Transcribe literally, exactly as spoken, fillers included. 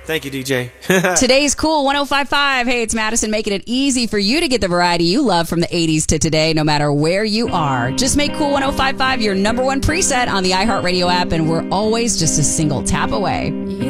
Thank you, D J. Today's Cool one oh five point five. Hey, it's Madison making it easy for you to get the variety you love from the eighties to today, no matter where you are. Just make Cool one oh five point five your number one preset on the iHeartRadio app, and we're always just a single tap away.